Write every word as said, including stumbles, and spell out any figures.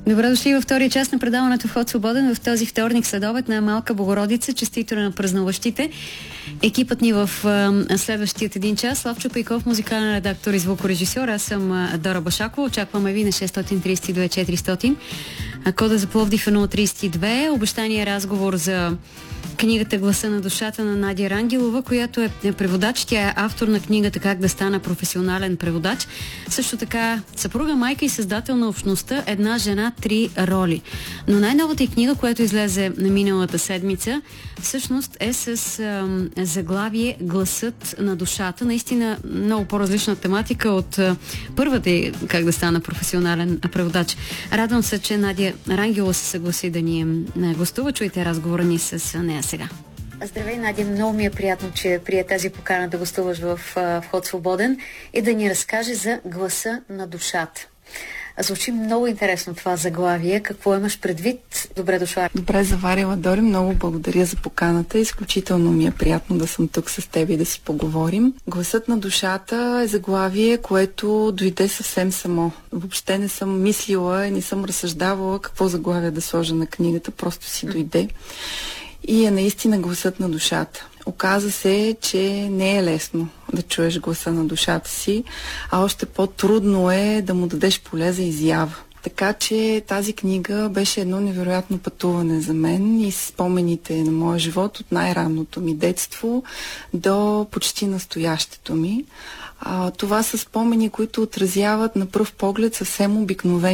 Добре дошли във втория част на предаването Вход свободен в този вторник следобед на Малка Богородица. Честито на празнуващите. Екипът ни в а, следващият един час. Славчо Пейков, музикален редактор и звукорежисьор. Аз съм а, Дора Башакова. Очакваме ви на шест три две четиристотин. А, кода за Пловдив е нула три две. Обещания разговор за книгата "Гласа на душата" на Надя Рангелова, която е преводач. Тя е автор на книгата "Как да стана професионален преводач". Също така съпруга, майка и създател на общността "Една жена, три роли". Но най-новата й книга, която излезе на миналата седмица, всъщност е с ам, заглавие "Гласът на душата". Наистина много по-различна тематика от а, първата й "Как да стана професионален преводач". Радвам се, че Надя Рангелова се съгласи да ни гостува. Чуйте разговора ни с нея сега. Здравей, Надя, много ми е приятно, че прие тази покана да гостуваш в uh, Вход свободен и да ни разкаже за "Гласа на душата". Звучи много интересно това заглавие. Какво имаш предвид? Добре дошла. Добре заварила, Дори. Много благодаря за поканата. Изключително ми е приятно да съм тук с теб и да си поговорим. "Гласът на душата" е заглавие, което дойде съвсем само. Въобще не съм мислила и не съм разсъждавала какво заглавие да сложа на книгата. Просто си дойде. И е наистина "Гласът на душата". Оказа се, че не е лесно да чуеш гласа на душата си, а още по-трудно е да му дадеш поле за изява. Така че тази книга беше едно невероятно пътуване за мен и спомените на моя живот от най-ранното ми детство до почти настоящето ми. А, това са спомени, които отразяват на пръв поглед съвсем обикновени